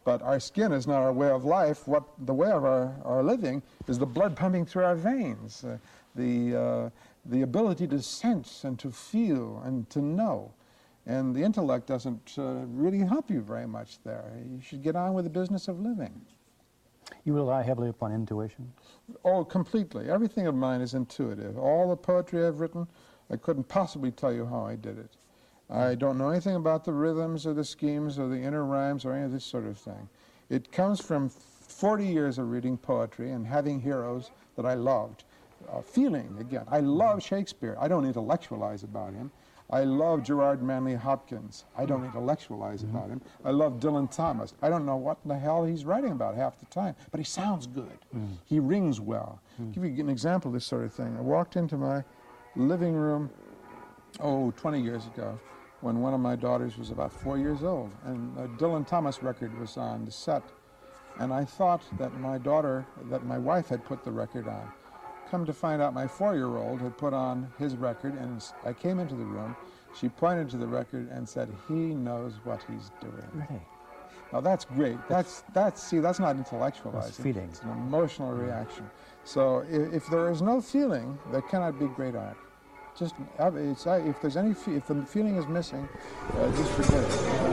But our skin is not our way of life. What the way of our living is the blood pumping through our veins, the ability to sense and to feel and to know. And the intellect doesn't really help you very much there. You should get on with the business of living. You rely heavily upon intuition? Oh, completely. Everything of mine is intuitive. All the poetry I've written, I couldn't possibly tell you how I did it. I don't know anything about the rhythms or the schemes or the inner rhymes or any of this sort of thing. It comes from 40 years of reading poetry and having heroes that I loved. Feeling, again. I love Shakespeare. I don't intellectualize about him. I love Gerard Manley Hopkins. I don't intellectualize about him. I love Dylan Thomas. I don't know what in the hell he's writing about half the time, but he sounds good. He rings well. I'll give you an example of this sort of thing. I walked into my living room, 20 years ago, when one of my daughters was about 4 years old, and a Dylan Thomas record was on the set, and I thought that my wife had put the record on. Come to find out, my 4-year-old had put on his record, and I came into the room. She pointed to the record and said, "He knows what he's doing." Really? Now that's great. That's not intellectualizing. That's feeling. It's an emotional reaction. So if there is no feeling, there cannot be great art. Just if the feeling is missing, just forget it.